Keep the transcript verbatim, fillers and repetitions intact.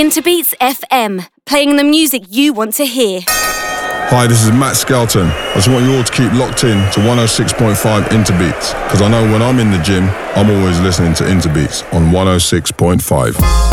Interbeats F M, playing the music you want to hear. Hi, this is Matt Skelton. I just want you all to keep locked in to one oh six point five Interbeats, because I know when I'm in the gym, I'm always listening to Interbeats on one oh six point five.